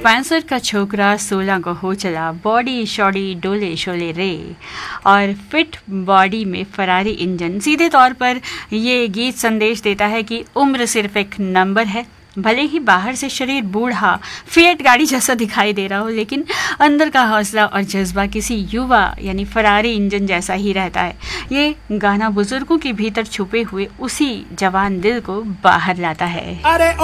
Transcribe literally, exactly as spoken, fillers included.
पैंसठ का छोकरा सोलह को हो चला, बॉडी शॉडी डोले शोले रे, और फिट बॉडी में फरारी इंजन। सीधे तौर पर ये गीत संदेश देता है कि उम्र सिर्फ एक नंबर है। भले ही बाहर से शरीर बूढ़ा फिएट गाड़ी जैसा दिखाई दे रहा हो, लेकिन अंदर का हौसला और जज्बा किसी युवा यानी फरारी इंजन जैसा ही रहता है। ये गाना बुजुर्गों के भीतर छुपे हुए उसी जवान दिल को बाहर लाता है। अरे